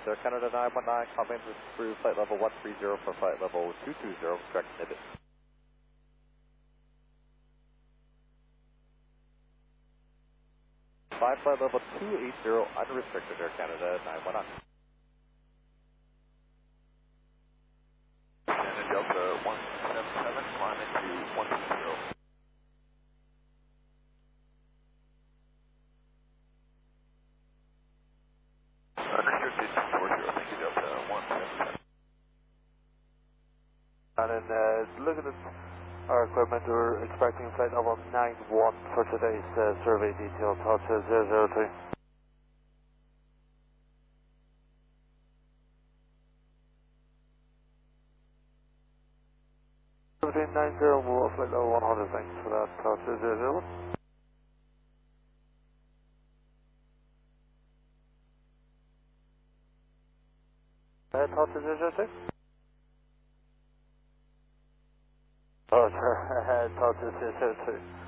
Air Canada 919, comments through flight level 130 for flight level 220, correct Nibit. 5 flight level 280, unrestricted Air Canada 919. Shannon Delta 177, climb into 120. Unrestricted 240, thank you Delta 177. And looking at our equipment, we're expecting flight level 91 for today's survey details, Delta 002. Between 90 and we'll flight level 100, thanks for that, Delta 001. Delta 002? Oh, sure, Delta 002.